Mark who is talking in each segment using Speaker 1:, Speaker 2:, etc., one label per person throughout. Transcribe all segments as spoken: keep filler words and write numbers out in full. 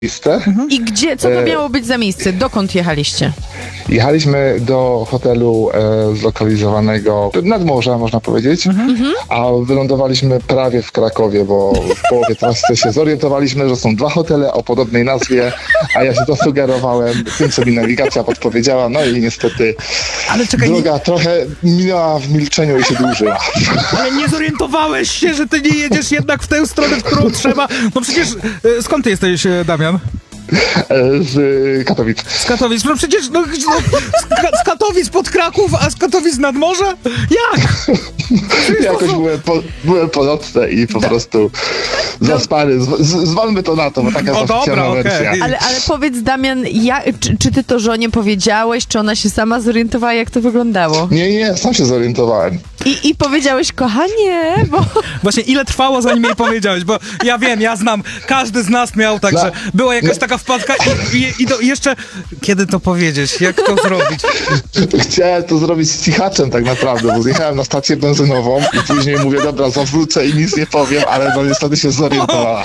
Speaker 1: Mhm.
Speaker 2: I gdzie, co to miało być za miejsce? Dokąd jechaliście?
Speaker 1: Jechaliśmy do hotelu e, zlokalizowanego nad morza, można powiedzieć, mhm. a wylądowaliśmy prawie w Krakowie, bo w połowie trasy się zorientowaliśmy, że są dwa hotele o podobnej nazwie, a ja się to sugerowałem tym, co mi nawigacja podpowiedziała, no i niestety
Speaker 3: Ale czekaj,
Speaker 1: droga trochę minęła w milczeniu i się dłużyła.
Speaker 3: ale nie zorientowałeś się, że ty nie jedziesz jednak w tę stronę, w którą trzeba. No przecież, e, skąd ty jesteś, e, Damian?
Speaker 1: Z y, Katowic.
Speaker 3: Z Katowic. No przecież no, no, z, Ka- z Katowic pod Kraków, a z Katowic nad morze? Jak?
Speaker 1: Jakoś byłem po, byłem po nocce i po
Speaker 3: Da.
Speaker 1: prostu zaspany. Z, z, zwalmy to na to, bo taka
Speaker 3: O,
Speaker 1: jest oficjalna
Speaker 3: dobra,
Speaker 1: wersja.
Speaker 3: okej.
Speaker 2: Ale, ale powiedz, Damian, ja, czy, czy ty to żonie powiedziałeś, czy ona się sama zorientowała, jak to wyglądało?
Speaker 1: Nie, nie, sam się zorientowałem.
Speaker 2: I, i powiedziałeś, kochanie, bo...
Speaker 3: Właśnie ile trwało, zanim jej powiedziałeś, bo ja wiem, ja znam, każdy z nas miał tak,
Speaker 1: No.
Speaker 3: że była jakaś
Speaker 1: No.
Speaker 3: taka wpadka i, i, i to jeszcze, kiedy to powiedzieć, jak to zrobić?
Speaker 1: Chciałem to zrobić z cichaczem tak naprawdę, bo zjechałem na stację benzynową i później mówię, dobra, zawrócę i nic nie powiem, ale no niestety się zorientowała.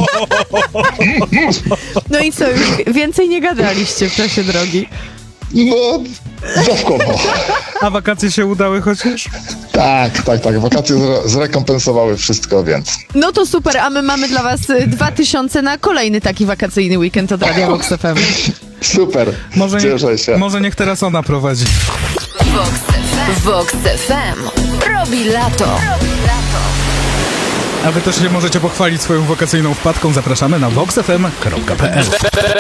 Speaker 2: No i co, już więcej nie gadaliście w czasie drogi?
Speaker 1: No, dawkowo.
Speaker 3: A wakacje się udały chociaż?
Speaker 1: Tak, tak, tak. Wakacje zre- zrekompensowały wszystko, więc...
Speaker 2: No to super, a my mamy dla was y, dwa tysiące na kolejny taki wakacyjny weekend od Radia Vox F M.
Speaker 1: Super,
Speaker 3: Może,
Speaker 1: cieszę
Speaker 3: nie,
Speaker 1: się.
Speaker 3: może niech teraz ona prowadzi.
Speaker 4: Vox F M. Vox F M. Robi lato.
Speaker 3: A wy też się możecie pochwalić swoją wakacyjną wpadką. Zapraszamy na vox f m kropka p l.